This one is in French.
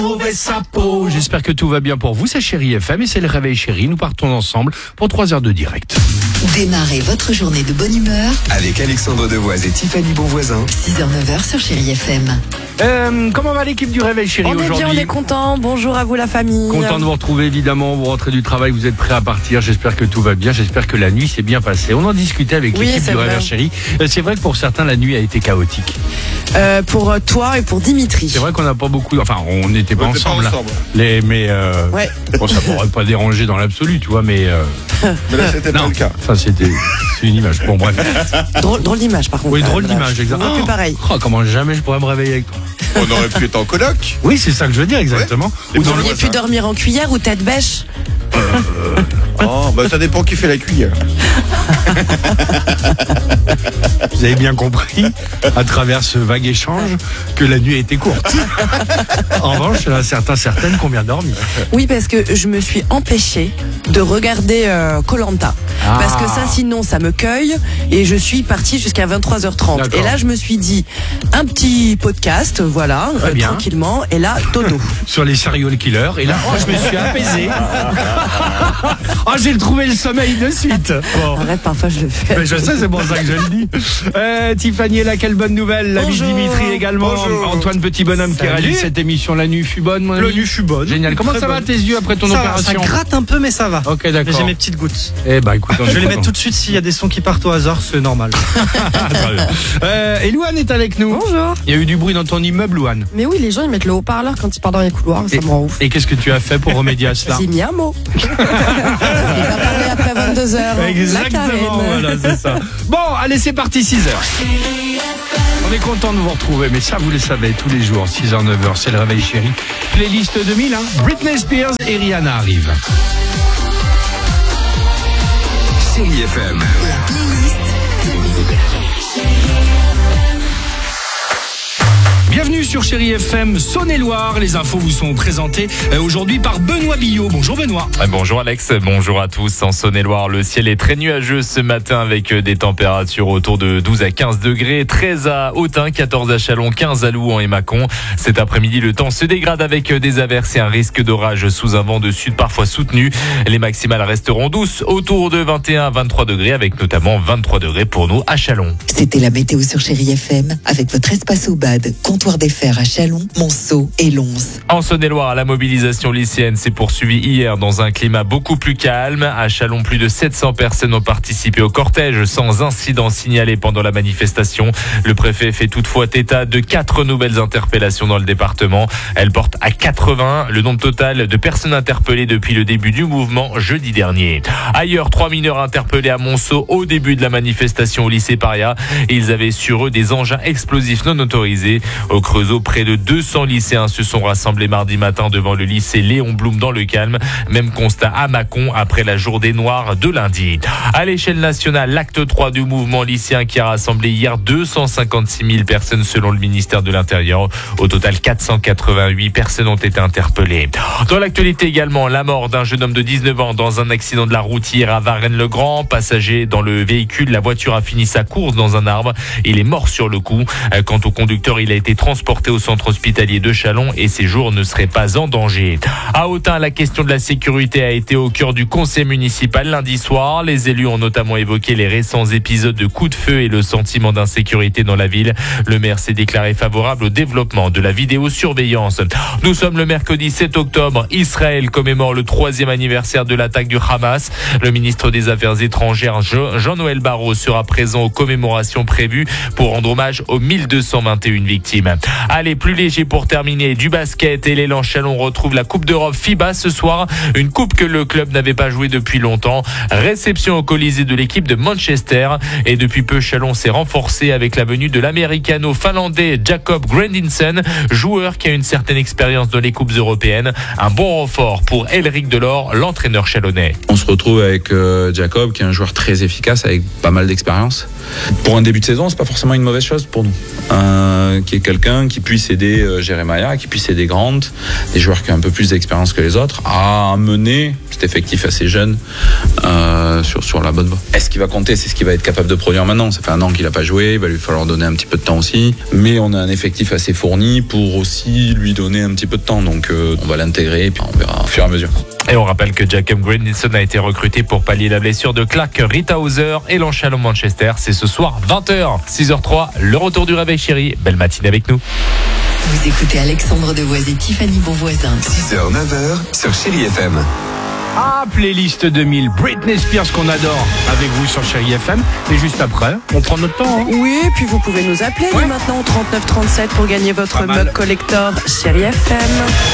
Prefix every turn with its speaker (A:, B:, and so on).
A: J'espère que tout va bien pour vous, c'est Chérie FM et c'est le Réveil Chérie. Nous partons ensemble pour 3 heures de direct.
B: Démarrez votre journée de bonne humeur
C: avec Alexandre Devoise et Tiffany Bonvoisin.
B: 6h-9h sur Chérie FM.
A: Comment va l'équipe du Réveil Chérie aujourd'hui?
D: On est bien, on est content. Bonjour à vous la famille.
A: Content de vous retrouver évidemment. Vous rentrez du travail, vous êtes prêts à partir. J'espère que tout va bien. J'espère que la nuit s'est bien passée. On en discutait avec l'équipe du Réveil Chérie. C'est vrai que pour certains la nuit a été chaotique.
D: Pour toi et pour Dimitri.
A: C'est vrai qu'on n'a pas beaucoup. Enfin, on n'était pas ensemble.
D: Ouais.
A: Bon, ça pourrait pas déranger dans l'absolu, tu vois, mais.
E: Mais là, c'était pas le cas.
A: Enfin, c'est une image. Bon, bref.
D: Drôle d'image, par contre.
A: Oui, drôle d'image, exactement.
D: Plus pareil.
A: Oh, comment jamais je pourrais me réveiller avec toi.
E: On aurait pu être en coloc.
A: Oui, c'est ça que je veux dire, exactement.
E: Ouais.
D: Vous auriez pu dormir en cuillère ou tête bêche.
E: Ça dépend qui fait la cuillère.
A: Vous avez bien compris, à travers ce vague échange, que la nuit a été courte. En revanche, il y en a certaines qui ont bien dormi.
D: Oui, parce que je me suis empêchée de regarder Koh-Lanta. Parce que ça, sinon, ça me cueille. Et je suis partie jusqu'à 23h30.
A: D'accord.
D: Et là, je me suis dit, un petit podcast, voilà, tranquillement. Et là, dodo.
A: Sur les serial killers. Et là, je me suis apaisé. J'ai trouvé le sommeil de suite. Bon.
D: Arrête, parfois je le fais.
A: Mais je sais, c'est pour ça que je le dis. Tiffany est là, quelle bonne nouvelle. L'ami Dimitri également.
E: Bonjour.
A: Antoine Petit Bonhomme qui réalise cette émission. La nuit fut bonne, mon ami.
F: La nuit fut bonne.
A: Génial. Comment ça va tes yeux après ton opération?
F: Ça gratte un peu, mais ça va.
A: Ok, d'accord.
F: J'ai mes petites gouttes.
A: Eh ben, écoute,
F: Je vais les mettre tout de suite s'il y a des sons qui partent au hasard, c'est normal.
A: Et Louane est avec nous.
D: Bonjour.
A: Il y a eu du bruit dans ton immeuble, Louane.
D: Mais oui, les gens, ils mettent le haut-parleur quand ils partent dans les couloirs. Ça me rend ouf.
A: Et qu'est-ce que tu as fait pour remédier à cela?
D: J'ai mis un mot. Il va parler après 22h.
A: Exactement, voilà, c'est ça. Bon, allez, c'est parti, 6h. On est content de vous retrouver, mais ça, vous le savez, tous les jours, 6h, 9h, c'est le Réveil Chérie. Playlist 2000, Britney Spears et Rihanna arrivent.
C: Chérie FM.
B: La playlist 2000.
A: Bienvenue sur Chérie FM Saône-et-Loire. Les infos vous sont présentées aujourd'hui par Benoît Billot. Bonjour Benoît.
G: Bonjour Alex, bonjour à tous. En Saône-et-Loire, le ciel est très nuageux ce matin avec des températures autour de 12 à 15 degrés. 13 à Autun, 14 à Châlons, 15 à Louan et Mâcon. Cet après-midi, le temps se dégrade avec des averses et un risque d'orage sous un vent de sud parfois soutenu. Les maximales resteront douces autour de 21 à 23 degrés avec notamment 23 degrés pour nous à Châlons.
B: C'était la météo sur Chérie FM avec votre espace au bad, comptoir des fers à Châlons, Monceau et Lons.
G: En Saône-et-Loire, la mobilisation lycéenne s'est poursuivie hier dans un climat beaucoup plus calme. À Châlons, plus de 700 personnes ont participé au cortège sans incident signalé pendant la manifestation. Le préfet fait toutefois état de 4 nouvelles interpellations dans le département. Elle porte à 80 le nombre total de personnes interpellées depuis le début du mouvement jeudi dernier. Ailleurs, 3 mineurs interpellés à Monceau au début de la manifestation au lycée Paria. Ils avaient sur eux des engins explosifs non autorisés. Au Creusot, près de 200 lycéens se sont rassemblés mardi matin devant le lycée Léon Blum dans le calme. Même constat à Mâcon après la journée noire de lundi. À l'échelle nationale, l'acte 3 du mouvement lycéen qui a rassemblé hier 256 000 personnes selon le ministère de l'Intérieur. Au total, 488 personnes ont été interpellées. Dans l'actualité également, la mort d'un jeune homme de 19 ans dans un accident de la route hier à Varennes-le-Grand. Passager dans le véhicule, la voiture a fini sa course dans un arbre. Il est mort sur le coup. Quant au conducteur, il a été transporté au centre hospitalier de Châlons et ses jours ne seraient pas en danger. À Autun, la question de la sécurité a été au cœur du conseil municipal lundi soir. Les élus ont notamment évoqué les récents épisodes de coups de feu et le sentiment d'insécurité dans la ville. Le maire s'est déclaré favorable au développement de la vidéosurveillance. Nous sommes le mercredi 7 octobre. Israël commémore le 3e anniversaire de l'attaque du Hamas. Le ministre des Affaires étrangères, Jean-Noël Barrot, sera présent aux commémorations prévues pour rendre hommage aux 1221 victimes. Allez, plus léger pour terminer, du basket et l'élan Châlons retrouve la Coupe d'Europe FIBA ce soir. Une coupe que le club n'avait pas jouée depuis longtemps. Réception au Colisée de l'équipe de Manchester. Et depuis peu, Châlons s'est renforcé avec la venue de l'américano-finlandais Jacob Grandinson, joueur qui a une certaine expérience dans les coupes européennes. Un bon renfort pour Elric Delors, l'entraîneur chalonnais.
H: On se retrouve avec Jacob, qui est un joueur très efficace avec pas mal d'expérience. Pour un début de saison, c'est pas forcément une mauvaise chose pour nous. Qui est quelqu'un quelqu'un qui puisse aider Jeremiah, qui puisse aider Grant, des joueurs qui ont un peu plus d'expérience que les autres, à mener cet effectif assez jeune sur la bonne voie. Est-ce qu'il va compter? C'est ce qu'il va être capable de produire maintenant. Ça fait 1 an qu'il n'a pas joué, il va lui falloir donner un petit peu de temps aussi. Mais on a un effectif assez fourni pour aussi lui donner un petit peu de temps. Donc on va l'intégrer et puis on verra au fur et à mesure.
G: Et on rappelle que Jacob Green-Nilsson a été recruté pour pallier la blessure de Clark Rittenhauser et Chalon-Manchester. C'est ce soir 20h, 6h03, le retour du Réveil Chéri. Belle matinée avec nous.
B: Vous écoutez Alexandre Devoise et Tiffany Bonvoisin.
C: 6h, 9h sur Chérie FM.
A: Ah, playlist 2000, Britney Spears qu'on adore avec vous sur Chérie FM. Et juste après, on prend notre temps. Hein.
D: Oui, puis vous pouvez nous appeler
A: Ouais.
D: maintenant au 39 37 pour gagner votre
A: Pas mal.
D: mug collector Chérie FM.